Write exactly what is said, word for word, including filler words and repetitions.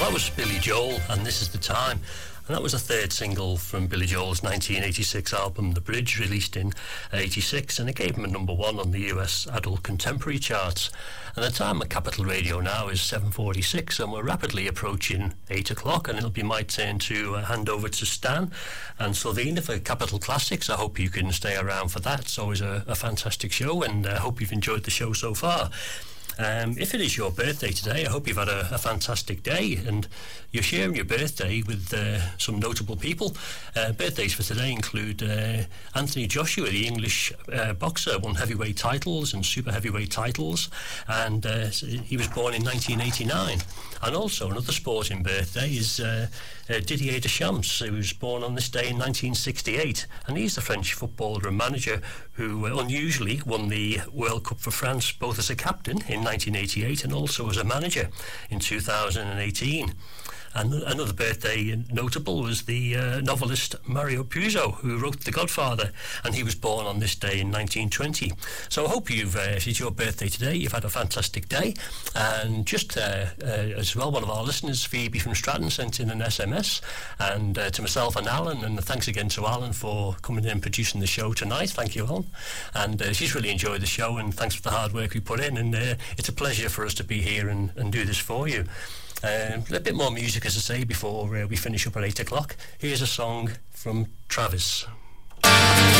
that was Billy Joel, and This Is the Time. And that was the third single from Billy Joel's nineteen eighty-six album, The Bridge, released in eighty-six, and it gave him a number one on the U S adult contemporary charts. And the time at Capital Radio now is seven forty-six, and we're rapidly approaching eight o'clock, and it'll be my turn to uh, hand over to Stan and Sylvina for Capital Classics. I hope you can stay around for that. It's always a, a fantastic show, and I uh, hope you've enjoyed the show so far. Um, if it is your birthday today, I hope you've had a, a fantastic day, and you're sharing your birthday with uh, some notable people. Uh, birthdays for today include uh, Anthony Joshua, the English uh, boxer, won heavyweight titles and super heavyweight titles, and uh, he was born in nineteen eighty-nine. And also another sporting birthday is uh, uh, Didier Deschamps, who was born on this day in nineteen sixty-eight, and he's the French footballer and manager who uh, unusually won the World Cup for France both as a captain in nineteen eighty-eight and also as a manager in two thousand eighteen. And another birthday notable was the uh, novelist Mario Puzo, who wrote The Godfather, and he was born on this day in nineteen twenty. So I hope you've, uh, if it's your birthday today, you've had a fantastic day. And just uh, uh, as well, one of our listeners, Phoebe from Stratton, sent in an S M S, and uh, to myself and Alan, and thanks again to Alan for coming in and producing the show tonight. Thank you, Alan. And uh, she's really enjoyed the show, and thanks for the hard work we put in, and uh, it's a pleasure for us to be here and, and do this for you. Um, a bit more music, as I say, before uh, we finish up at eight o'clock. Here's a song from Travis.